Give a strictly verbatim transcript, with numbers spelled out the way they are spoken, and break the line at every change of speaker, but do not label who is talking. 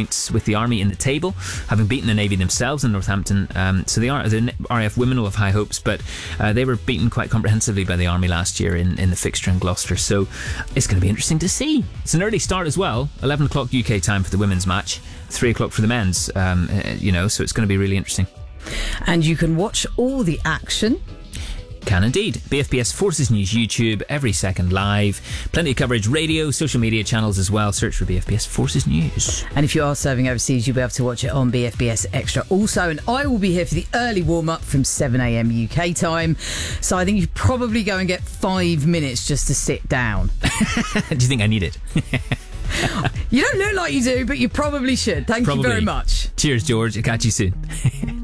points with the Army in the table, having beaten the Navy themselves in Northampton. Um, so the, R- the R A F women will have high hopes, but uh, they were beaten quite comprehensively by the Army last year in, in the fixture in Gloucester. So it's going to be interesting to see. It's an early start as well, eleven o'clock U K time for the women's match, three o'clock for the men's, um, you know, so it's going to be really interesting.
And you can watch all the action.
Can indeed. B F B S Forces News YouTube, every second live. Plenty of coverage, radio, social media channels as well. Search for B F B S Forces News.
And if you are serving overseas, you'll be able to watch it on B F B S Extra also. And I will be here for the early warm-up from seven a.m. U K time. So I think you probably go and get five minutes just to sit down.
Do you think I need it?
You don't look like you do, but you probably should. Thank
Probably.
you very much.
Cheers, George. I'll catch you soon.